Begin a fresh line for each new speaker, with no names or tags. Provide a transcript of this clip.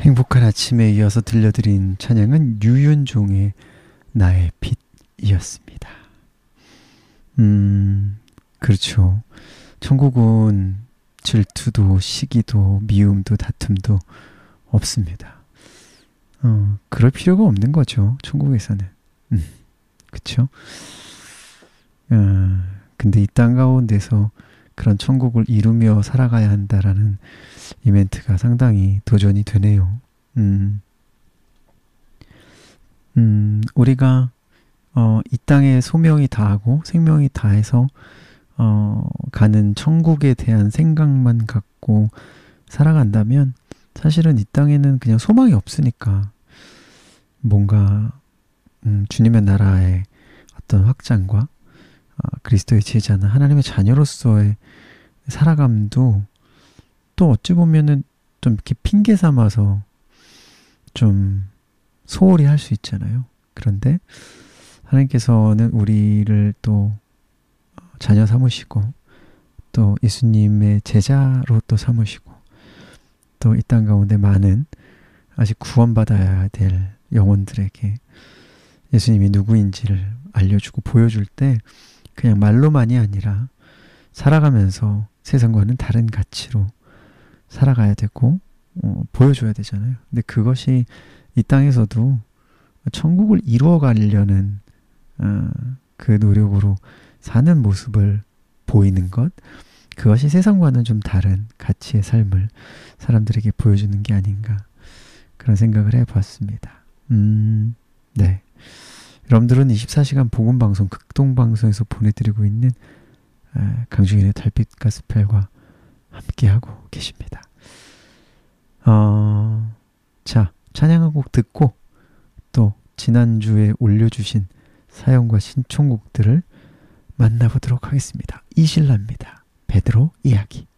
행복한 아침에 이어서 들려드린 찬양은 유윤종의 나의 빛이었습니다. 그렇죠. 천국은 질투도 시기도 미움도 다툼도 없습니다. 그럴 필요가 없는 거죠. 천국에서는. 그쵸? 근데 이 땅 가운데서 그런 천국을 이루며 살아가야 한다라는 이 멘트가 상당히 도전이 되네요. 우리가 이 땅에 소명이 다하고 생명이 다해서 가는 천국에 대한 생각만 갖고 살아간다면 사실은 이 땅에는 그냥 소망이 없으니까 뭔가 주님의 나라의 어떤 확장과 그리스도의 제자나 하나님의 자녀로서의 살아감도 또 어찌 보면은 좀 이렇게 핑계 삼아서 좀 소홀히 할 수 있잖아요. 그런데 하나님께서는 우리를 또 자녀 삼으시고 또 예수님의 제자로 또 삼으시고 또 이 땅 가운데 많은 아직 구원받아야 될 영혼들에게 예수님이 누구인지를 알려주고 보여줄 때 그냥 말로만이 아니라 살아가면서 세상과는 다른 가치로 살아가야 되고 보여줘야 되잖아요. 근데 그것이 이 땅에서도 천국을 이루어가려는 그 노력으로 사는 모습을 보이는 것, 그것이 세상과는 좀 다른 가치의 삶을 사람들에게 보여주는 게 아닌가 그런 생각을 해봤습니다. 네. 여러분들은 24시간 복음방송 극동방송에서 보내드리고 있는 강주인의 달빛 가스펠과 함께하고 계십니다. 자, 찬양 한 곡 듣고 또 지난주에 올려주신 사연과 신청곡들을 만나보도록 하겠습니다. 이실라입니다. 베드로 이야기.